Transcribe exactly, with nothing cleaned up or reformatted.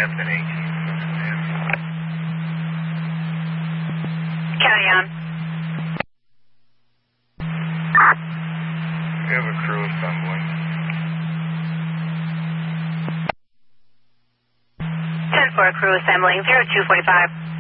Hampton eighteen. County on. We have a crew assembling. ten four crew assembling, zero two forty-five.